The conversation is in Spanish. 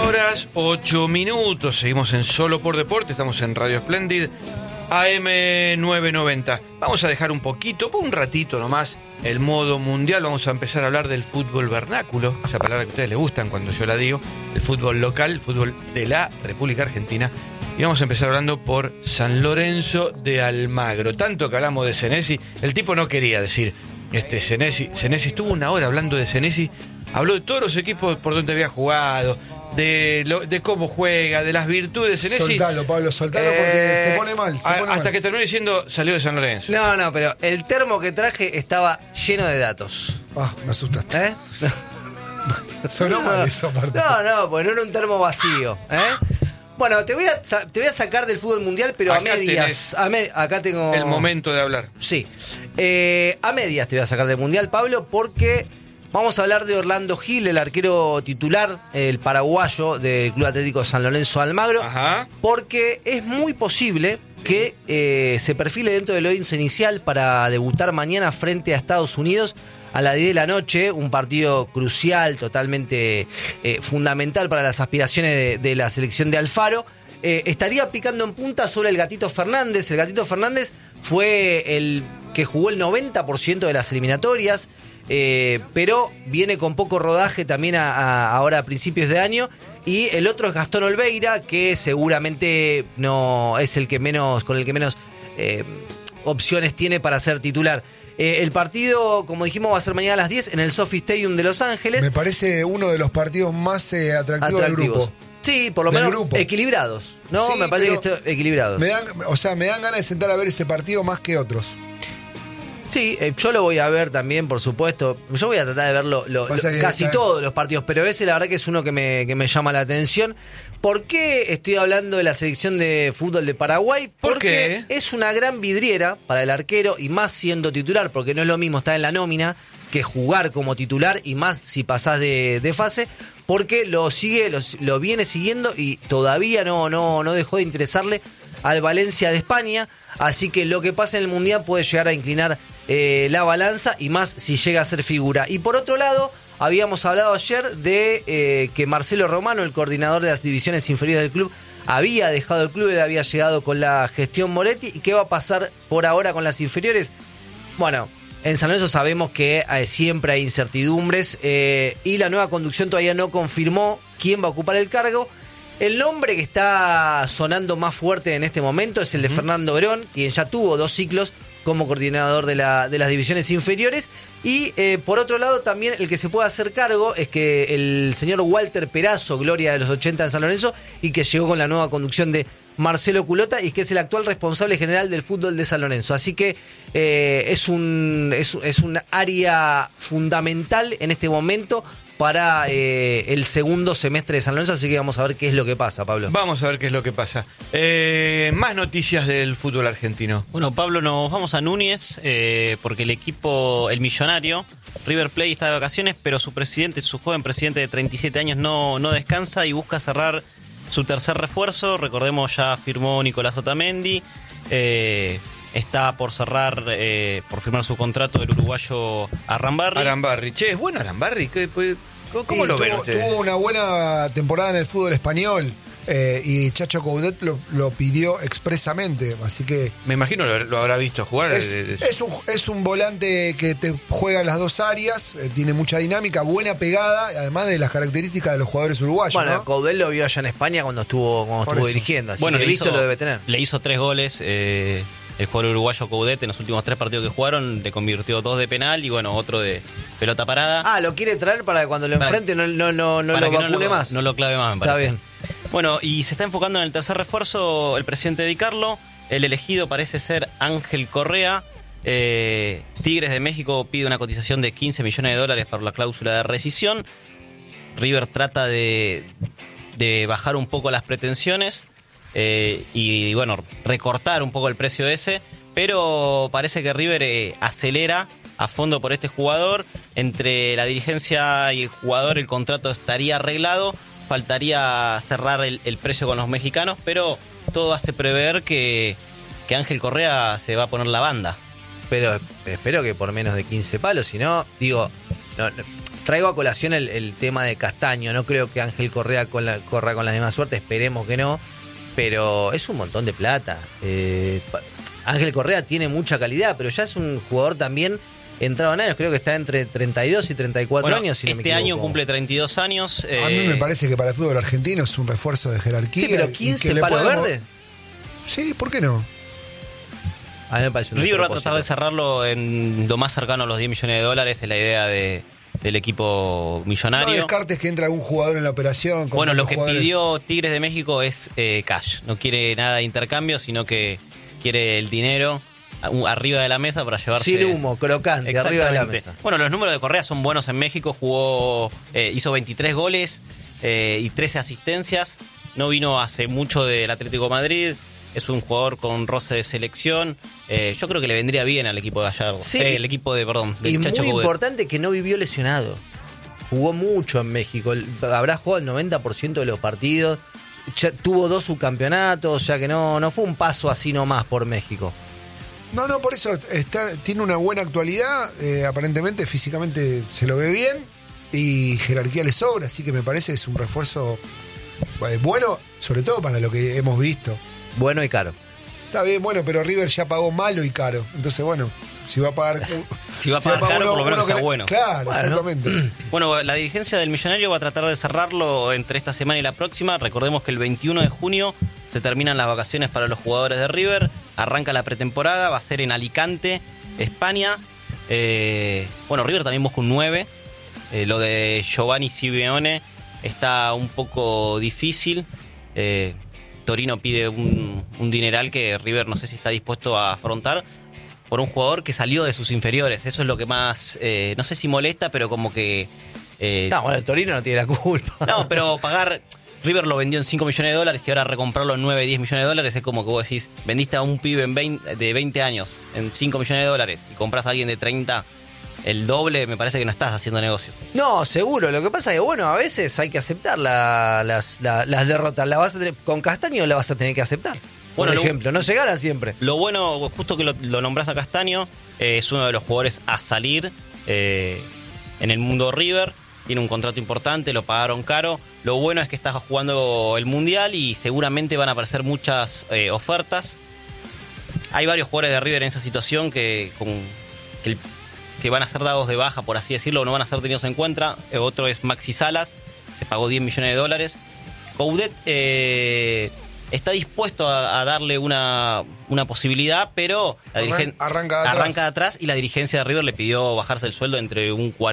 horas, 8 minutos. Seguimos en Solo por Deporte. Estamos en Radio Splendid, AM 990. Vamos a dejar un poquito, por un ratito nomás, el modo mundial. Vamos a empezar a hablar del fútbol vernáculo, esa palabra que a ustedes les gustan cuando yo la digo, el fútbol local, el fútbol de la República Argentina. Y vamos a empezar hablando por San Lorenzo de Almagro. Tanto que hablamos de Senesi, el tipo no quería decir Senesi. Senesi estuvo una hora hablando de Senesi, habló de todos los equipos por donde había jugado, de cómo juega, de las virtudes de Senesi. Soltalo, Pablo, soltalo porque se pone mal. Hasta que terminó diciendo, salió de San Lorenzo. No, pero el termo que traje estaba lleno de datos. Me asustaste. Sonó mal eso, aparte. No, pues no era un termo vacío. Bueno, te voy a sacar del fútbol mundial, pero acá a medias. Acá tengo el momento de hablar. Sí. A medias te voy a sacar del mundial, Pablo, porque vamos a hablar de Orlando Gil, el arquero titular, el paraguayo del Club Atlético San Lorenzo de Almagro. Ajá. Porque es muy posible que se perfile dentro del once inicial para debutar mañana frente a Estados Unidos a las 10 de la noche, un partido crucial, totalmente fundamental para las aspiraciones de la selección de Alfaro. Estaría picando en punta sobre el Gatito Fernández. El Gatito Fernández fue el que jugó el 90% de las eliminatorias, pero viene con poco rodaje también ahora a principios de año. Y el otro es Gastón Olveira, que seguramente no es el que menos, con el que menos opciones tiene para ser titular. El partido, como dijimos, va a ser mañana a las 10 en el SoFi Stadium de Los Ángeles. Me parece uno de los partidos más atractivos del grupo. Sí, por lo menos grupo. Equilibrados, ¿no? Sí, me parece que están equilibrados. Me dan ganas de sentar a ver ese partido más que otros. Sí, yo lo voy a ver también, por supuesto. Yo voy a tratar de verlo casi todos los partidos, pero ese la verdad que es uno que me llama la atención. ¿Por qué estoy hablando de la selección de fútbol de Paraguay? Porque es una gran vidriera para el arquero, y más siendo titular, porque no es lo mismo estar en la nómina que jugar como titular, y más si pasás de fase, porque lo viene siguiendo y todavía no dejó de interesarle al Valencia de España, así que lo que pasa en el Mundial puede llegar a inclinar la balanza, y más si llega a ser figura. Y por otro lado, habíamos hablado ayer de que Marcelo Romano, el coordinador de las divisiones inferiores del club, había dejado el club, él había llegado con la gestión Moretti. ¿Y qué va a pasar por ahora con las inferiores? Bueno, en San Lorenzo sabemos que siempre hay incertidumbres, y la nueva conducción todavía no confirmó quién va a ocupar el cargo. El nombre que está sonando más fuerte en este momento es el de Fernando Verón, quien ya tuvo 2 ciclos como coordinador de las divisiones inferiores. Y por otro lado también el que se puede hacer cargo es que el señor Walter Perazo, gloria de los 80 en San Lorenzo, y que llegó con la nueva conducción de Marcelo Culota, y que es el actual responsable general del fútbol de San Lorenzo. Así que es un área fundamental en este momento para el segundo semestre de San Lorenzo, así que vamos a ver qué es lo que pasa, Pablo. Vamos a ver qué es lo que pasa. Más noticias del fútbol argentino. Bueno, Pablo, nos vamos a Núñez, porque el equipo, el millonario, River Plate, está de vacaciones, pero su joven presidente de 37 años no descansa y busca cerrar su tercer refuerzo. Recordemos, ya firmó Nicolás Otamendi, está por firmar su contrato el uruguayo Arambarri. Che, ¿es bueno Arambarri? ¿Cómo lo ven ustedes? Tuvo una buena temporada en el fútbol español, y Chacho Coudet lo pidió expresamente, así que... Me imagino lo habrá visto jugar. Es un volante que te juega en las dos áreas, tiene mucha dinámica, buena pegada, además de las características de los jugadores uruguayos. Bueno, ¿no? Coudet lo vio allá en España cuando estuvo dirigiendo, así que visto lo debe tener. Le hizo 3 goles, el jugador uruguayo Coudet, en los últimos 3 partidos que jugaron, le convirtió 2 de penal y otro de pelota parada. Lo quiere traer para cuando lo enfrente no lo vacune más. No lo clave más, me parece. Está bien. Bueno, y se está enfocando en el tercer refuerzo el presidente Di Carlo. El elegido parece ser Ángel Correa. Tigres de México pide una cotización de $15 millones por la cláusula de rescisión. River trata de bajar un poco las pretensiones, y recortar un poco el precio ese, pero parece que River acelera a fondo por este jugador. Entre la dirigencia y el jugador el contrato estaría arreglado, faltaría cerrar el precio con los mexicanos, pero todo hace prever que Ángel Correa se va a poner la banda. Pero espero que por menos de 15 palos, si no, traigo a colación el tema de Castaño. No creo que Ángel Correa corra con la misma suerte, esperemos que no, pero es un montón de plata. Ángel Correa tiene mucha calidad, pero ya es un jugador también entrado en años, creo que está entre 32 y 34 años. Si no me este equivoco. año cumple 32 años. A mí me parece que para el fútbol argentino es un refuerzo de jerarquía. Sí, pero 15 palos verdes. Sí, ¿por qué no? A mí me parece un River va a tratar de cerrarlo en lo más cercano a los $10 millones, es la idea del equipo millonario. No descartes que entre algún jugador en la operación. Bueno, lo que pidió Tigres de México es cash. No quiere nada de intercambio, sino que quiere el dinero arriba de la mesa para llevarse... Sin humo, crocante, arriba de la mesa. Bueno, los números de Correa son buenos en México. Hizo 23 goles y 13 asistencias. No vino hace mucho del Atlético de Madrid. Es un jugador con roce de selección. Yo creo que le vendría bien al equipo de Gallardo. Sí. El equipo del Y Chacho muy Coudet. importante que no vivió lesionado. Jugó mucho en México. Habrá jugado el 90% de los partidos. Ya tuvo 2 subcampeonatos. O sea que no fue un paso así nomás por México. No, por eso tiene una buena actualidad. Aparentemente, físicamente se lo ve bien. Y jerarquía le sobra. Así que me parece que es un refuerzo bueno, sobre todo para lo que hemos visto. Bueno y caro. Está bien, bueno, pero River ya pagó malo y caro. Entonces, bueno, si va a pagar... Si va a pagar caro, por lo menos que sea bueno. Claro, exactamente. Bueno, la dirigencia del Millonario va a tratar de cerrarlo entre esta semana y la próxima. Recordemos que el 21 de junio se terminan las vacaciones para los jugadores de River. Arranca la pretemporada, va a ser en Alicante, España. Bueno, River también busca un 9. Lo de Giovanni Simeone está un poco difícil. Torino pide un dineral que River no sé si está dispuesto a afrontar por un jugador que salió de sus inferiores. Eso es lo que más, no sé si molesta, pero como que... No, bueno, el Torino no tiene la culpa. No, pero pagar... River lo vendió en $5 millones y ahora recomprarlo en 9, 10 millones es como que vos decís, vendiste a un pibe de 20 años en $5 millones y compras a alguien de 30... El doble, me parece que no estás haciendo negocio. No, seguro. Lo que pasa es que, bueno, a veces hay que aceptar las derrotas. Con Castaño la vas a tener que aceptar. Por ejemplo, no se ganan siempre. Lo bueno, justo que lo nombrás a Castaño, es uno de los jugadores a salir en el mundo River. Tiene un contrato importante, lo pagaron caro. Lo bueno es que está jugando el Mundial y seguramente van a aparecer muchas ofertas. Hay varios jugadores de River en esa situación que van a ser dados de baja, por así decirlo, no van a ser tenidos en cuenta. Otro es Maxi Salas, se pagó $10 millones. Coudet está dispuesto a darle una posibilidad, pero la arranca de atrás y la dirigencia de River le pidió bajarse el sueldo entre un 40